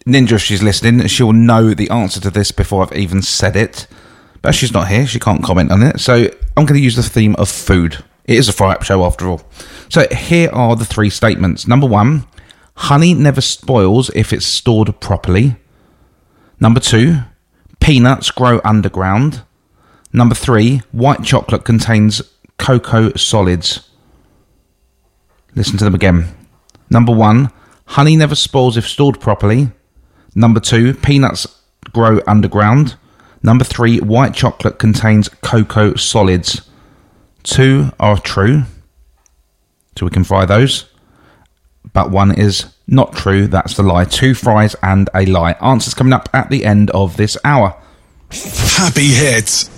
Ninja, if she's listening, she'll know the answer to this before I've even said it. But she's not here. She can't comment on it. So I'm going to use the theme of food. It is a fry-up show after all. So here are the 3 statements. Number 1, honey never spoils if it's stored properly. Number 2, peanuts grow underground. Number 3, white chocolate contains cocoa solids. Listen to them again. Number 1, honey never spoils if stored properly. Number 2, peanuts grow underground. Number 3, white chocolate contains cocoa solids. 2 are true, so we can fry those. But 1 is not true, that's the lie. 2 fries and a lie. Answers coming up at the end of this hour. Happy Hits.